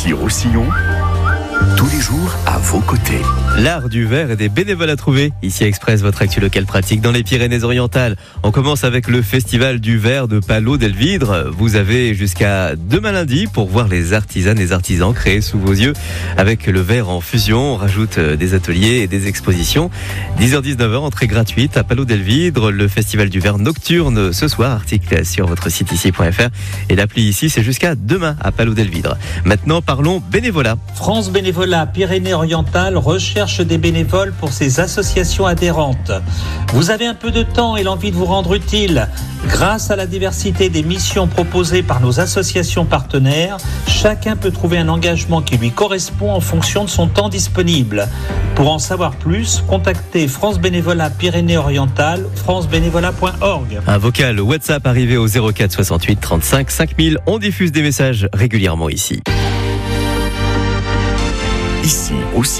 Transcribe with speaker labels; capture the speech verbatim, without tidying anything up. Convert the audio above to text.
Speaker 1: Ici Roussillon, tous les jours à vos côtés.
Speaker 2: L'art du verre et des bénévoles à trouver. Ici Express, votre actu locale pratique dans les Pyrénées-Orientales. On commence avec le festival du verre de Palau-Delvidre. Vous avez jusqu'à demain lundi pour voir les artisanes et artisans créés sous vos yeux. Avec le verre en fusion, on rajoute des ateliers et des expositions. dix heures dix-neuf heures, entrée gratuite à Palau-Delvidre. Le festival du verre nocturne ce soir. Article sur votre site ici point f r. Et l'appli ici, c'est jusqu'à demain à Palau-Delvidre. Maintenant, parlons bénévolat.
Speaker 3: France Bénévolat Pyrénées-Orientales recherche des bénévoles pour ses associations adhérentes. Vous avez un peu de temps et l'envie de vous rendre utile. Grâce à la diversité des missions proposées par nos associations partenaires, chacun peut trouver un engagement qui lui correspond en fonction de son temps disponible. Pour en savoir plus, contactez France Bénévolat Pyrénées-Orientales, france bénévolat point org.
Speaker 2: Un vocal WhatsApp arrivé au zéro quatre soixante-huit trente-cinq cinq mille. On diffuse des messages régulièrement ici.
Speaker 1: Ici aussi.